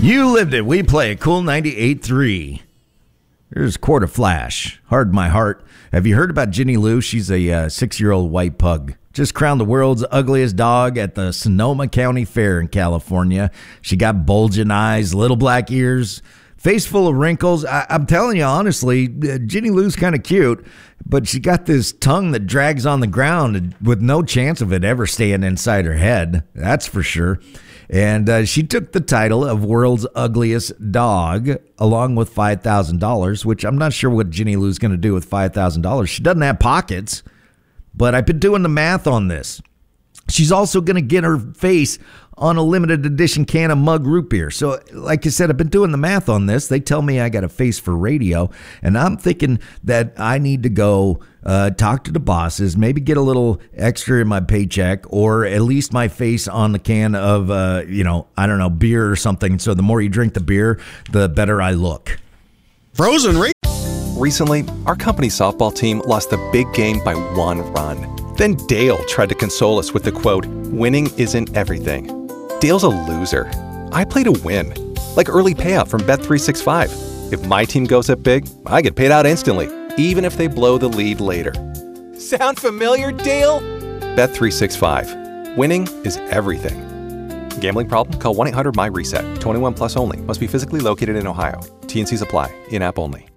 You lived it. We play Cool 98.3. Here's Quarter Flash. Hard My Heart. Have you heard about Ginny Lou? She's a 6-year-old white pug. Just crowned the world's ugliest dog at the Sonoma County Fair in California. She got bulging eyes, little black ears, face full of wrinkles. I'm telling you, honestly, Ginny Lou's kind of cute, but she got this tongue that drags on the ground with no chance of it ever staying inside her head. That's for sure. And she took the title of World's Ugliest Dog, along with $5,000, which I'm not sure what Ginny Lou's going to do with $5,000. She doesn't have pockets, but I've been doing the math on this. She's also going to get her face on a limited edition can of mug root beer. So, like I said, I've been doing the math on this. They tell me I got a face for radio, and I'm thinking that I need to go talk to the bosses, maybe get a little extra in my paycheck, or at least my face on the can of, I don't know, beer or something. So the more you drink the beer, the better I look. Recently, our company's softball team lost the big game by 1 run. Then Dale tried to console us with the quote, "Winning isn't everything." Dale's a loser. I play to win, like early payout from Bet365. If my team goes up big, I get paid out instantly, even if they blow the lead later. Sound familiar, Dale? Bet365. Winning is everything. Gambling problem? Call 1-800-MY-RESET. 21 plus only. Must be physically located in Ohio. T&Cs apply. In-app only.